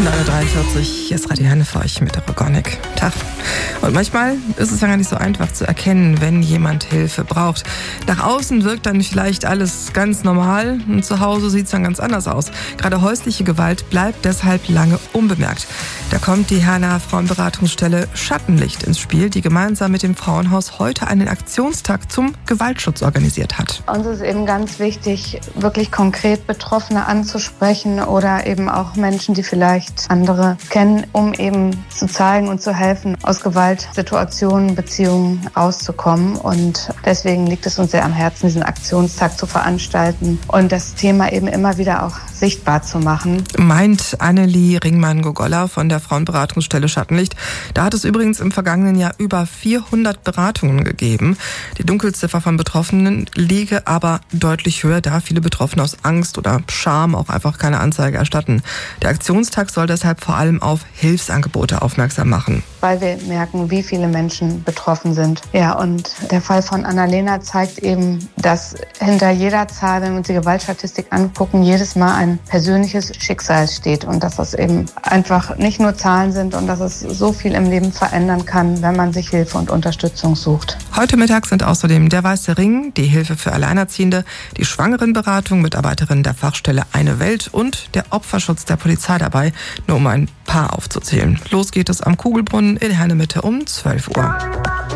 9:43 hier ist Radio Henne für euch mit der Rogonik. Tag. Und manchmal ist es ja gar nicht so einfach zu erkennen, wenn jemand Hilfe braucht. Nach außen wirkt dann vielleicht alles ganz normal und zu Hause sieht es dann ganz anders aus. Gerade häusliche Gewalt bleibt deshalb lange unbemerkt. Da kommt die Herner Frauenberatungsstelle Schattenlicht ins Spiel, die gemeinsam mit dem Frauenhaus heute einen Aktionstag zum Gewaltschutz organisiert hat. Uns ist eben ganz wichtig, wirklich konkret Betroffene anzusprechen oder eben auch Menschen, die vielleicht andere kennen, um eben zu zeigen und zu helfen, aus Gewaltsituationen, Beziehungen rauszukommen. Und deswegen liegt es uns sehr am Herzen, diesen Aktionstag zu veranstalten und das Thema eben immer wieder auch sichtbar zu machen. Meint Annelie Ringmann-Gogolla von der Frauenberatungsstelle Schattenlicht. Da hat es übrigens im vergangenen Jahr über 400 Beratungen gegeben. Die Dunkelziffer von Betroffenen liege aber deutlich höher, da viele Betroffene aus Angst oder Scham auch einfach keine Anzeige erstatten. Der Aktionstag soll deshalb vor allem auf Hilfsangebote aufmerksam machen. Weil wir merken, wie viele Menschen betroffen sind. Ja, und der Fall von Annalena zeigt eben, dass hinter jeder Zahl, wenn wir uns die Gewaltstatistik angucken, jedes Mal ein persönliches Schicksal steht und dass das eben einfach nicht nur Zahlen sind und dass es so viel im Leben verändern kann, wenn man sich Hilfe und Unterstützung sucht. Heute Mittag sind außerdem der Weiße Ring, die Hilfe für Alleinerziehende, die Schwangerenberatung, Mitarbeiterinnen der Fachstelle Eine Welt und der Opferschutz der Polizei dabei, nur um ein paar aufzuzählen. Los geht es am Kugelbrunnen in Herne Mitte um 12 Uhr.